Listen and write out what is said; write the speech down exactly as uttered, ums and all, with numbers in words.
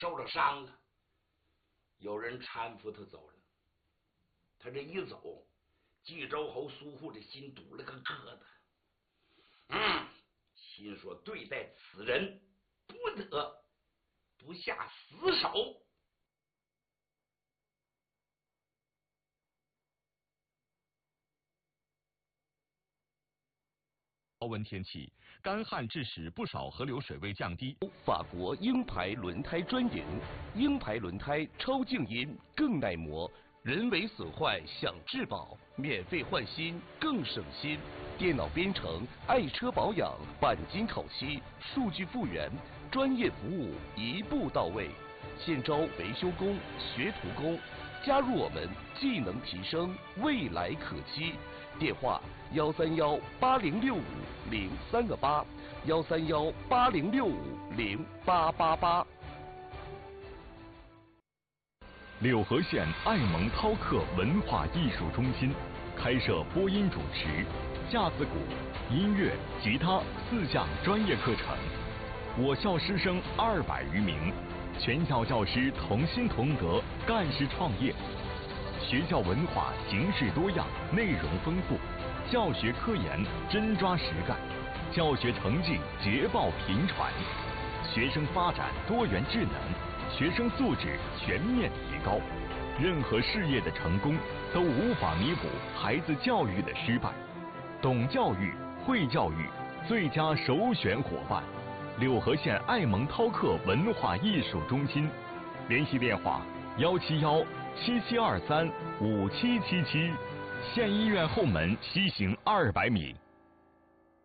受了伤了，有人搀扶他走了。他这一走，冀州侯苏护的心堵了个疙瘩。嗯，心说对待此人不得不下死手。 高温天气，干旱致使不少河流水位降低。 法国鹰牌轮胎专营，鹰牌轮胎超静音，更耐磨，人为损坏享质保，免费换新更省心。电脑编程，爱车保养，钣金烤漆，数据复原，专业服务一步到位。现招维修工、学徒工，加入我们，技能提升，未来可期。电话幺三幺八零六五零三个八，幺三幺八零六五零八八八。 柳河县爱蒙涛克文化艺术中心开设播音主持、架子鼓、音乐、吉他四项专业课程，我校师生二百余名，全校教师同心同德，干事创业。学校文化形式多样，内容丰富，教学科研真抓实干，教学成绩捷报频传，学生发展多元智能，学生素质全面提高。任何事业的成功都无法弥补孩子教育的失败，懂教育、会教育，最佳首选伙伴。柳河县爱蒙涛克文化艺术中心，联系电话幺七幺七七二三五七七七，县医院后门西行二百米。